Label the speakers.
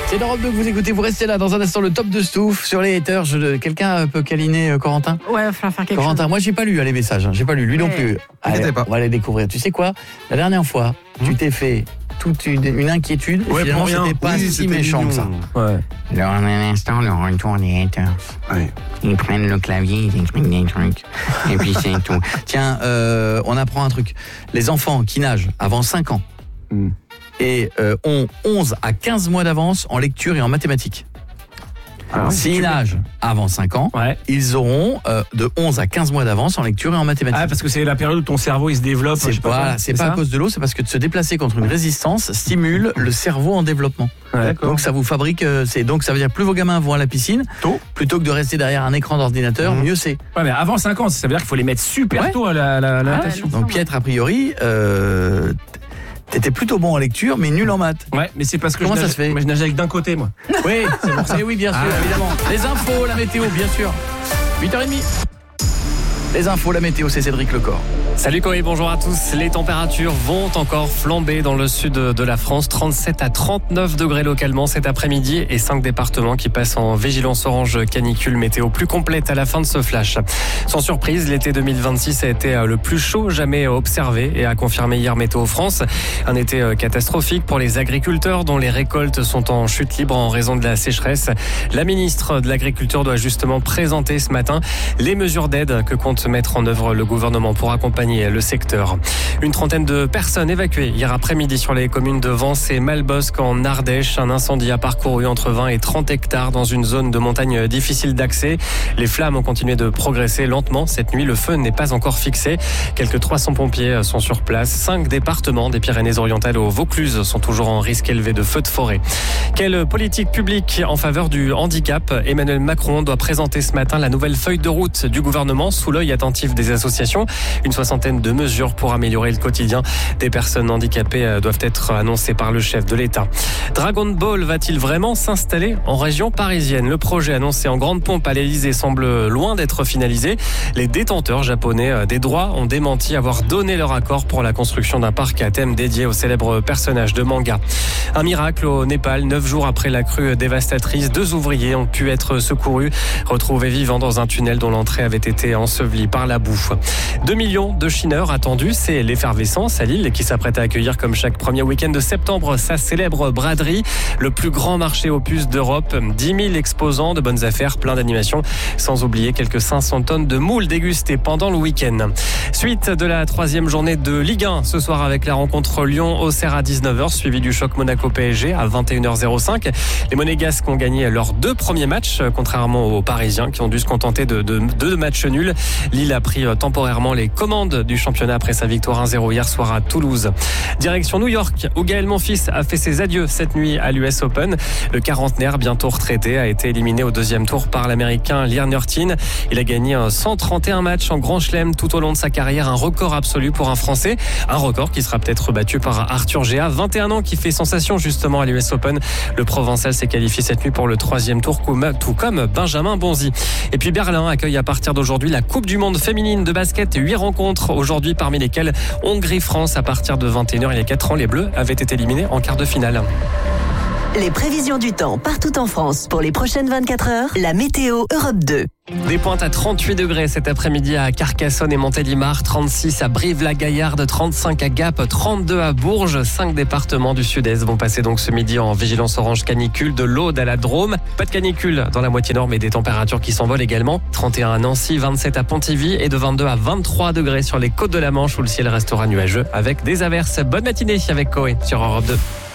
Speaker 1: C'est l'Europe 2 que vous écoutez, vous restez là. Dans un instant, le top de Stouff sur les haters. Quelqu'un peut câliner Corentin ?
Speaker 2: Ouais, il va falloir faire quelque
Speaker 1: Corentin,
Speaker 2: chose.
Speaker 1: moi j'ai pas lu les messages, j'ai pas lu, lui non plus. Allez,
Speaker 3: pas.
Speaker 1: on va les découvrir. Tu sais quoi ? La dernière fois, tu t'es fait toute une inquiétude et finalement
Speaker 3: pour rien.
Speaker 1: c'était pas
Speaker 3: Oui,
Speaker 1: si
Speaker 3: c'était
Speaker 1: méchant
Speaker 3: mignon.
Speaker 1: que ça.
Speaker 3: Ouais.
Speaker 4: Dans un instant, le retour des haters.
Speaker 3: Ouais.
Speaker 4: Ils prennent le clavier, ils expliquent des trucs. Et puis c'est tout.
Speaker 1: Tiens, on apprend un truc. Les enfants qui nagent avant 5 ans et ont 11 à 15 mois d'avance en lecture et en mathématiques.
Speaker 3: Alors,
Speaker 1: S'ils nagent avant 5 ans, ils auront de 11 à 15 mois d'avance en lecture et en mathématiques.
Speaker 5: Ah, parce que c'est la période où ton cerveau il se développe.
Speaker 1: C'est pas à cause de l'eau, c'est parce que de se déplacer contre une résistance stimule le cerveau en développement. Donc ça vous fabrique, donc ça veut dire plus vos gamins vont à la piscine, plutôt que de rester derrière un écran d'ordinateur, mieux c'est.
Speaker 5: Ouais, mais avant 5 ans, ça veut dire qu'il faut les mettre super tôt à la natation.
Speaker 1: Donc Pietre, a priori, t'étais plutôt bon en lecture, mais nul en maths.
Speaker 5: Ouais, mais c'est parce que
Speaker 1: Comment ça se fait ?
Speaker 5: je nageais avec d'un côté, moi.
Speaker 1: Oui, c'est pour ça. Oui, bien sûr, évidemment. Les infos, la météo, bien sûr. 8h30. Les infos, la météo, c'est Cédric Lecor.
Speaker 6: Salut Coé, bonjour à tous. Les températures vont encore flamber dans le sud de la France. 37 à 39 degrés localement cet après-midi et 5 départements qui passent en vigilance orange canicule. Météo plus complète à la fin de ce flash. Sans surprise, l'été 2026 a été le plus chaud jamais observé et a confirmé hier Météo France. Un été catastrophique pour les agriculteurs dont les récoltes sont en chute libre en raison de la sécheresse. La ministre de l'Agriculture doit justement présenter ce matin les mesures d'aide que compte mettre en œuvre le gouvernement pour accompagner le secteur. Une trentaine de personnes évacuées hier après-midi sur les communes de Vence et Malbosc en Ardèche. Un incendie a parcouru entre 20 et 30 hectares dans une zone de montagne difficile d'accès. Les flammes ont continué de progresser lentement. Cette nuit, le feu n'est pas encore fixé. Quelques 300 pompiers sont sur place. 5 départements des Pyrénées-Orientales au Vaucluse sont toujours en risque élevé de feux de forêt. Quelle politique publique en faveur du handicap ? Emmanuel Macron doit présenter ce matin la nouvelle feuille de route du gouvernement sous l'œil attentif des associations. Une soixantaine de mesures pour améliorer le quotidien des personnes handicapées doivent être annoncées par le chef de l'État. Dragon Ball va-t-il vraiment s'installer en région parisienne ? Le projet annoncé en grande pompe à l'Elysée semble loin d'être finalisé. Les détenteurs japonais des droits ont démenti avoir donné leur accord pour la construction d'un parc à thème dédié au célèbre personnage de manga. Un miracle au Népal, 9 jours après la crue dévastatrice, 2 ouvriers ont pu être secourus, retrouvés vivants dans un tunnel dont l'entrée avait été ensevelie par la boue. 2 millions de chineurs attendus, c'est l'effervescence à Lille qui s'apprête à accueillir comme chaque premier week-end de septembre sa célèbre braderie, le plus grand marché aux puces d'Europe. 10 000 exposants, de bonnes affaires, plein d'animations, sans oublier quelques 500 tonnes de moules dégustées pendant le week-end. Suite de la 3e journée de Ligue 1 ce soir avec la rencontre Lyon-Auxerre à 19h, suivi du choc Monaco-PSG à 21h05. Les Monégasques ont gagné leurs 2 premiers matchs, contrairement aux Parisiens qui ont dû se contenter de 2 matchs nuls. Lille a pris temporairement les commandes du championnat après sa victoire 1-0 hier soir à Toulouse. Direction New York, où Gaël Monfils a fait ses adieux cette nuit à l'US Open. Le quarantenaire, bientôt retraité, a été éliminé au 2e tour par l'Américain Lier Nurtin. Il a gagné 131 matchs en Grand Chelem tout au long de sa carrière, un record absolu pour un Français. Un record qui sera peut-être battu par Arthur Géa, 21 ans, qui fait sensation justement à l'US Open. Le Provençal s'est qualifié cette nuit pour le 3e tour, tout comme Benjamin Bonzi. Et puis Berlin accueille à partir d'aujourd'hui la Coupe du Monde féminine de basket. 8 rencontres aujourd'hui, parmi lesquelles Hongrie-France à partir de 21h. Il y a 4 ans, les Bleus avaient été éliminés en quart de finale.
Speaker 7: Les prévisions du temps partout en France pour les prochaines 24 heures. La météo Europe 2.
Speaker 6: Des pointes à 38 degrés cet après-midi à Carcassonne et Montélimar, 36 à Brive-la-Gaillarde, 35 à Gap, 32 à Bourges. 5 départements du sud-est vont passer donc ce midi en vigilance orange canicule, de l'Aude à la Drôme. Pas de canicule dans la moitié nord, mais des températures qui s'envolent également. 31 à Nancy, 27 à Pontivy et de 22 à 23 degrés sur les côtes de la Manche où le ciel restera nuageux avec des averses. Bonne matinée avec Coé sur Europe 2.